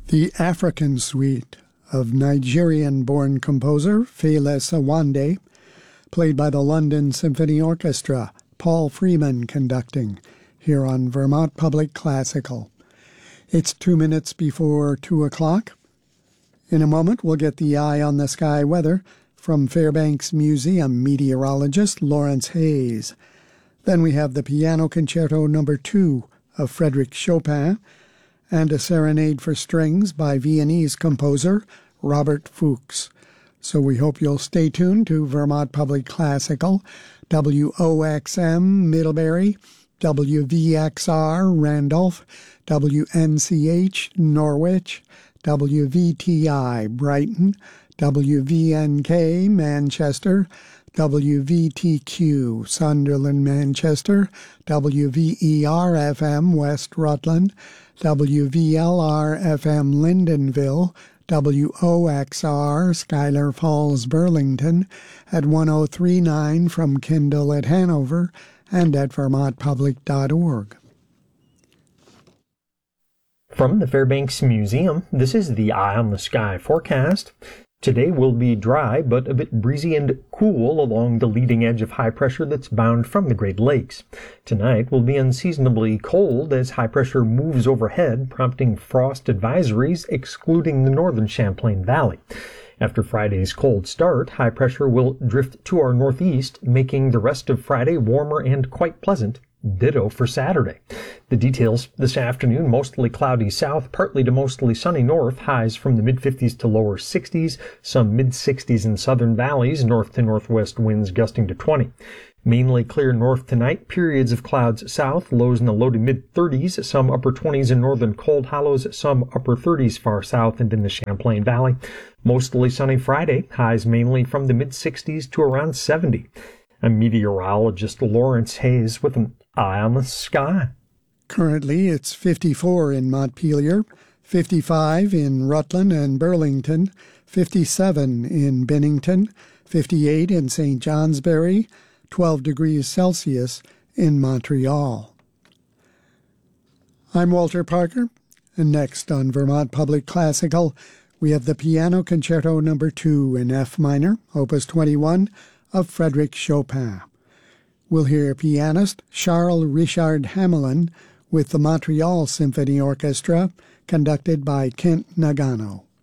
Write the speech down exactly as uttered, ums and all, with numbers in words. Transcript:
The African Suite of Nigerian-born composer Fela Sawande, played by the London Symphony Orchestra, Paul Freeman conducting, here on Vermont Public Classical. It's two minutes before two o'clock. In a moment, we'll get the eye on the sky weather from Fairbanks Museum meteorologist Lawrence Hayes. Then we have the Piano Concerto Number Two of Frédéric Chopin, and a serenade for strings by Viennese composer Robert Fuchs. So we hope you'll stay tuned to Vermont Public Classical, W O X M Middlebury, W V X R Randolph, W N C H Norwich, W V T I Brighton, W V N K Manchester, W V T Q Sunderland Manchester, W V E R F M West Rutland, W V L R F M Lyndonville, W O X R Schuyler Falls Burlington, at one oh three point nine from Kindle at Hanover, and at vermont public dot org. From the Fairbanks Museum, this is the Eye on the Sky forecast. Today will be dry, but a bit breezy and cool along the leading edge of high pressure that's bound from the Great Lakes. Tonight will be unseasonably cold as high pressure moves overhead, prompting frost advisories excluding the northern Champlain Valley. After Friday's cold start, high pressure will drift to our northeast, making the rest of Friday warmer and quite pleasant. Ditto for Saturday. The details this afternoon: mostly cloudy south, partly to mostly sunny north, highs from the mid-fifties to lower sixties, some mid-sixties in southern valleys, north to northwest winds gusting to twenty. Mainly clear north tonight, periods of clouds south, lows in the low to mid-thirties, some upper twenties in northern cold hollows, some upper thirties far south and in the Champlain Valley. Mostly sunny Friday, highs mainly from the mid-sixties to around seventy. I'm meteorologist Lawrence Hayes with an Eye on the Sky. Currently, it's fifty-four in Montpelier, fifty-five in Rutland and Burlington, fifty-seven in Bennington, fifty-eight in Saint Johnsbury, twelve degrees Celsius in Montreal. I'm Walter Parker, and next on Vermont Public Classical, we have the Piano Concerto Number Two in F minor, Opus twenty-one, of Frédéric Chopin. We'll hear pianist Charles Richard Hamelin with the Montreal Symphony Orchestra, conducted by Kent Nagano.